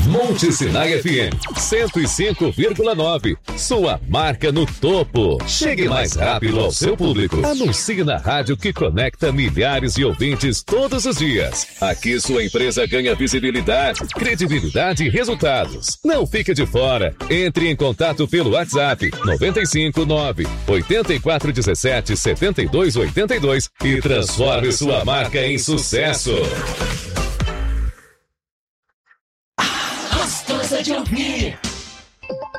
Monte Sinai FM 105,9. Sua marca no topo. Chegue mais rápido ao seu público. Anuncie na rádio que conecta milhares de ouvintes todos os dias. Aqui sua empresa ganha visibilidade, credibilidade e resultados. Não fique de fora. Entre em contato pelo WhatsApp 959 8417 7282 e transforme sua marca em sucesso. Gostosa de ouvir.